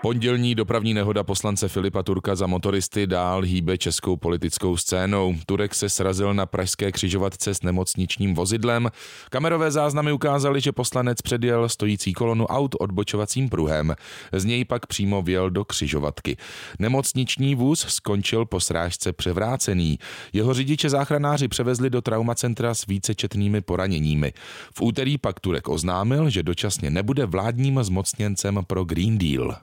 Pondělní dopravní nehoda poslance Filipa Turka za motoristy dál hýbe českou politickou scénou. Turek se srazil na pražské křižovatce s nemocničním vozidlem. Kamerové záznamy ukázaly, že poslanec předjel stojící kolonu aut odbočovacím pruhem. Z něj pak přímo vjel do křižovatky. Nemocniční vůz skončil po srážce převrácený. Jeho řidiče záchranáři převezli do traumacentra s vícečetnými poraněními. V úterý pak Turek oznámil, že dočasně nebude vládním zmocněncem pro Green Deal.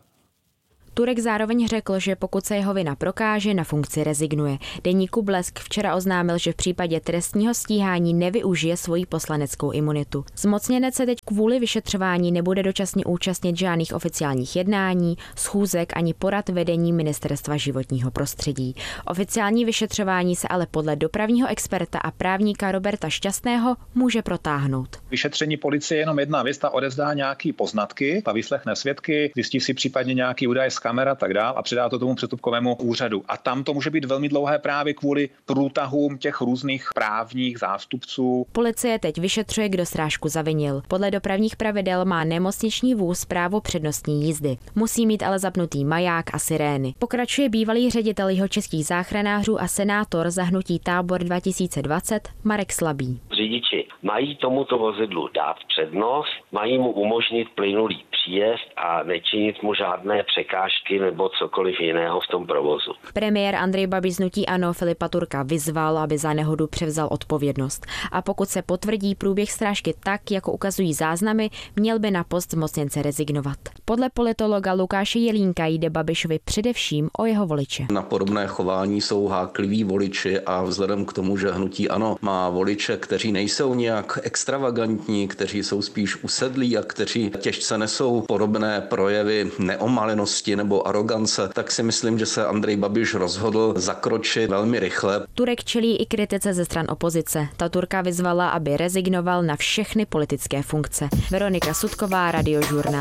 Turek zároveň řekl, že pokud se jeho vina prokáže, na funkci rezignuje. Deníku Blesk včera oznámil, že v případě trestního stíhání nevyužije svoji poslaneckou imunitu. Zmocněnec se teď kvůli vyšetřování nebude dočasně účastnit žádných oficiálních jednání, schůzek ani porad vedení Ministerstva životního prostředí. Oficiální vyšetřování se ale podle dopravního experta a právníka Roberta Šťastného může protáhnout. Vyšetření policie je jenom jedna věc, ta odevzdá nějaký poznatky, ta vyslechne svědky, zjistí si případně nějaký údaj z kamer a tak dál a předá to tomu přestupkovému úřadu. A tam to může být velmi dlouhé právě kvůli průtahům těch různých právních zástupců. Policie teď vyšetřuje, kdo srážku zavinil. Podle dopravních pravidel má nemocniční vůz právo přednostní jízdy. Musí mít ale zapnutý maják a sirény. Pokračuje bývalý ředitel jihočeských záchranářů a senátor za hnutí Tábor 2020 Marek Slabý. Řidiči mají tomuto vozidlu dát přednost, mají mu umožnit plynulý příjezd a nečinit mu žádné překážky nebo cokoliv jiného v tom provozu. Premiér Andrej Babiš z hnutí ANO Filipa Turka vyzval, aby za nehodu převzal odpovědnost. A pokud se potvrdí průběh srážky tak, jako ukazují záznamy, měl by na post zmocněnce rezignovat. Podle politologa Lukáše Jelínka jde Babišovi především o jeho voliče. Na podobné chování jsou hákliví voliči a vzhledem k tomu, že hnutí ANO má voliče, kteří nejsou nějak extravagantní, kteří jsou spíš usedlí a kteří těžce nesou podobné projevy neomalenosti nebo arogance, tak si myslím, že se Andrej Babiš rozhodl zakročit velmi rychle. Turek čelí i kritice ze stran opozice. Ta Turka vyzvala, aby rezignoval na všechny politické funkce. Veronika Sudková, Radiožurnál.